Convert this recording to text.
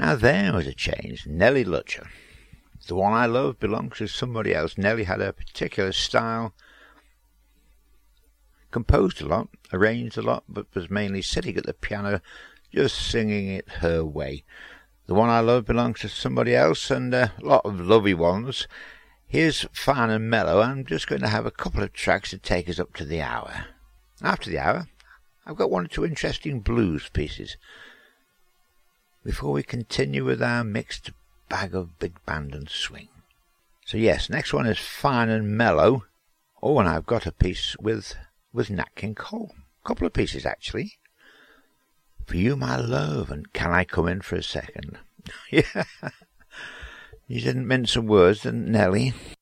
Now there was a change. Nellie Lutcher. The One I Love belongs to somebody else. Nellie had a particular style. Composed a lot, arranged a lot, but was mainly sitting at the piano, just singing it her way. The One I Love belongs to somebody else, and a lot of lovely ones. Here's Fine and Mellow. I'm just going to have a couple of tracks to take us up to the hour. After the hour, I've got one or two interesting blues pieces before we continue with our mixed bag of big band and swing. So yes, next one is Fine and Mellow. Oh, and I've got a piece with Nat King Cole. A couple of pieces, actually. For You, My Love, and Can I Come In for a Second? Yeah. You didn't mince some words, didn't Nellie?